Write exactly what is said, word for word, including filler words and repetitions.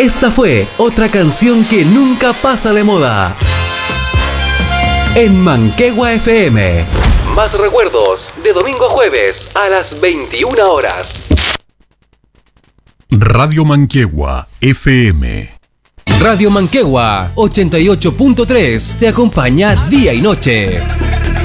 Esta fue otra canción que nunca pasa de moda. En Manquehue F M. Más recuerdos de domingo a jueves a las veintiuna horas. Radio Manquehue F M. Radio Manquehue ochenta y ocho punto tres te acompaña día y noche.